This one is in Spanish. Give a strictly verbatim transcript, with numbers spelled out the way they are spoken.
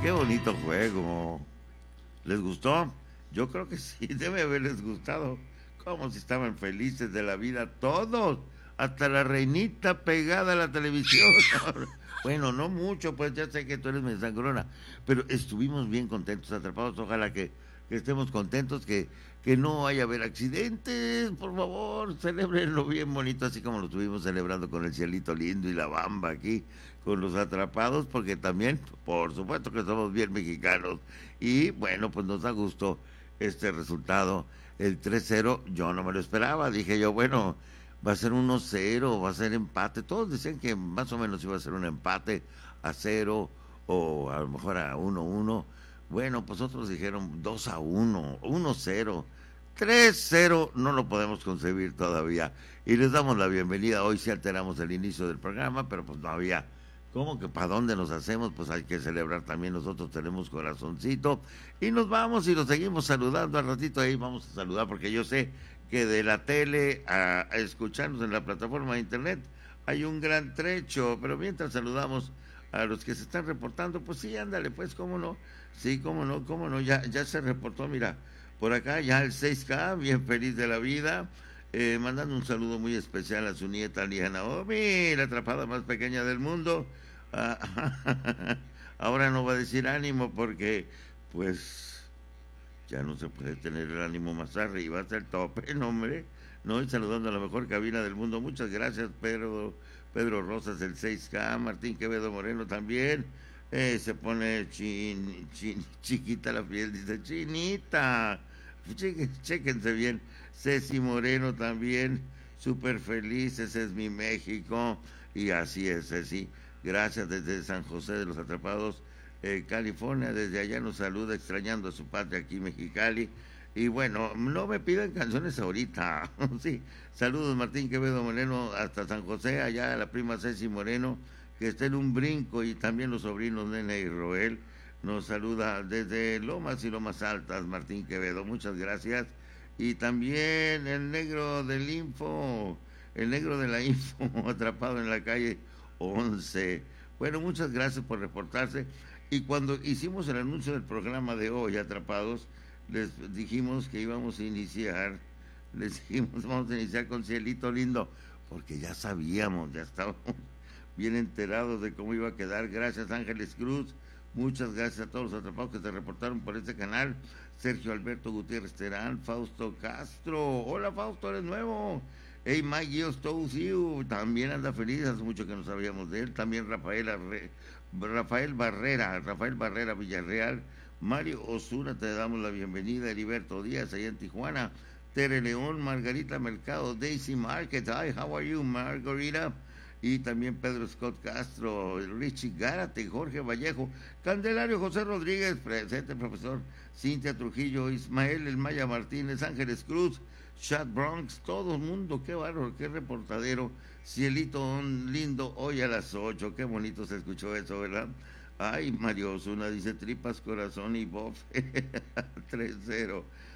Qué bonito juego. ¿Les gustó? Yo creo que sí, debe haberles gustado. Como si estaban felices de la vida todos. Hasta la reinita pegada a la televisión. Bueno, no mucho, pues ya sé que tú eres medio sangrona, pero estuvimos bien contentos, atrapados. Ojalá que, que estemos contentos, que, que no haya haber accidentes, por favor, celebrenlo bien bonito, así como lo estuvimos celebrando con el cielito lindo y la bamba aquí, con los atrapados, porque también, por supuesto que somos bien mexicanos. Y bueno, pues nos da gusto este resultado, el tres cero, yo no me lo esperaba, dije yo, bueno, va a ser uno cero, va a ser empate. Todos decían que más o menos iba a ser un empate a cero o a lo mejor a uno uno. Bueno, pues otros dijeron dos a uno, uno cero, tres cero, no lo podemos concebir todavía. Y les damos la bienvenida. Hoy sí alteramos el inicio del programa, pero pues no había. ¿Cómo que para dónde nos hacemos? Pues hay que celebrar también, nosotros tenemos corazoncito. Y nos vamos y nos seguimos saludando al ratito, ahí vamos a saludar porque yo sé que de la tele a, a escucharnos en la plataforma de internet hay un gran trecho, pero mientras saludamos a los que se están reportando, pues sí, ándale, pues cómo no, sí, cómo no, cómo no, ya, ya se reportó, mira, por acá ya el seis K, bien feliz de la vida, eh, mandando un saludo muy especial a su nieta Liana Naomi, la atrapada más pequeña del mundo. Ah, ahora no va a decir ánimo porque, pues, ya no se puede tener el ánimo más arriba, hasta el tope, no, hombre. No, y saludando a la mejor cabina del mundo. Muchas gracias, Pedro, Pedro Rosas, el seis K, Martín Quevedo Moreno también. Eh, se pone chin, chin, chiquita la piel, dice chinita. Chequen, chéquense bien. Ceci Moreno también, súper feliz, ese es mi México. Y así es, Ceci. Gracias desde San José de los Atrapados, eh, California, desde allá nos saluda extrañando a su patria aquí Mexicali. Y bueno, no me pidan canciones ahorita. Sí, saludos Martín Quevedo Moreno hasta San José, allá la prima Ceci Moreno, que está en un brinco, y también los sobrinos Nene y Roel. Nos saluda desde Lomas y Lomas Altas, Martín Quevedo, muchas gracias. Y también el negro del Info, el negro de la Info, atrapado en la calle once. Bueno, muchas gracias por reportarse. Y cuando hicimos el anuncio del programa de hoy, Atrapados, les dijimos que íbamos a iniciar, les dijimos vamos a iniciar con Cielito Lindo, porque ya sabíamos, ya estábamos bien enterados de cómo iba a quedar. Gracias Ángeles Cruz, muchas gracias a todos los atrapados que se reportaron por este canal. Sergio Alberto Gutiérrez Terán, Fausto Castro, hola Fausto, eres nuevo. Hey Mike Gios Tousiu, también anda feliz, hace mucho que no sabíamos de él. También Rafael Arre, Rafael Barrera, Rafael Barrera Villarreal, Mario Osuna, te damos la bienvenida. Heriberto Díaz, allá en Tijuana. Tere León, Margarita Mercado, Daisy Market, hi, how are you, Margarita? Y también Pedro Scott Castro, Richie Gárate, Jorge Vallejo, Candelario José Rodríguez, presente profesor, Cintia Trujillo, Ismael El Maya Martínez, Ángeles Cruz, Chad Bronx, todo el mundo, qué bárbaro, qué reportadero. Cielito lindo, hoy a las ocho, qué bonito se escuchó eso, ¿verdad? Ay, Mario Osuna dice tripas, corazón y bof, tres cero.